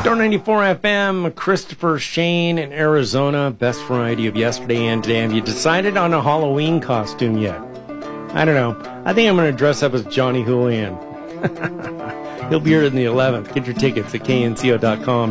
Door 94 FM, Christopher Shane in Arizona. Best variety of yesterday and today. Have you decided on a Halloween costume yet? I don't know. I think I'm going to dress up as Johnny Julian. He'll be here on the 11th. Get your tickets at knco.com.